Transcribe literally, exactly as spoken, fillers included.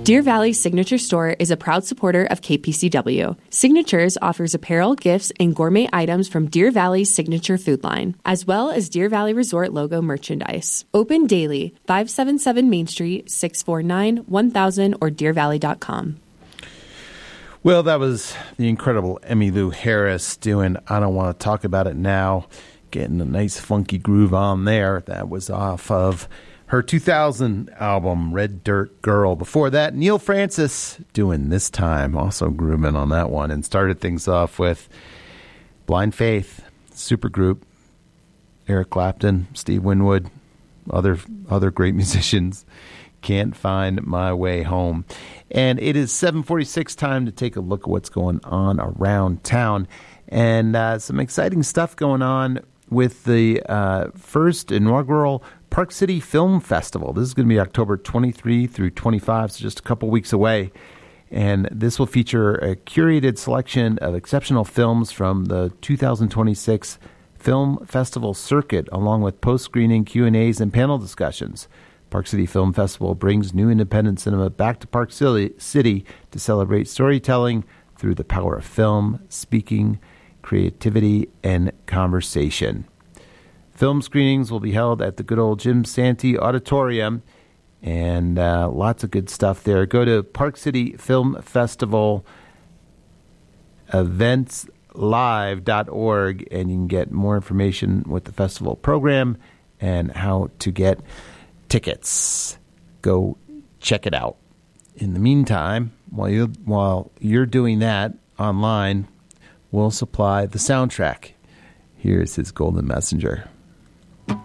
Deer Valley Signature Store is a proud supporter of K P C W. Signatures offers apparel, gifts, and gourmet items from Deer Valley's signature food line, as well as Deer Valley Resort logo merchandise. Open daily, five seventy-seven Main Street, six four nine, one thousand, or deer valley dot com. Well, that was the incredible Emmylou Harris doing I Don't Want to Talk About It Now, getting a nice funky groove on there. That was off of her two thousand album, Red Dirt Girl. Before that, Neil Francis doing This Time, also grooving on that one, and started things off with Blind Faith, supergroup, Eric Clapton, Steve Winwood, other other great musicians. Can't Find My Way Home. And it is seven forty-six, time to take a look at what's going on around town. And uh, some exciting stuff going on with the uh, first inaugural Park City Film Festival. This is going to be October twenty-third through twenty-fifth, so just a couple weeks away. And this will feature a curated selection of exceptional films from the two thousand twenty-six Film Festival circuit, along with post-screening Q and A's and panel discussions. Park City Film Festival brings new independent cinema back to Park City to celebrate storytelling through the power of film, speaking, creativity, and conversation. Film screenings will be held at the good old Jim Santee Auditorium, and uh, lots of good stuff there. Go to Park City Film Festival events live dot org, and you can get more information with the festival program and how to get tickets. Go check it out. In the meantime, while you while you're doing that online, we'll supply the soundtrack. Here's his Golden Messenger.